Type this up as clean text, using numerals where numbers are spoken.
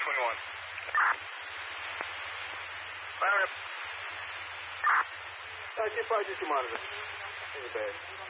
21. Fire up. Keep 5G2 monitor. This is bad.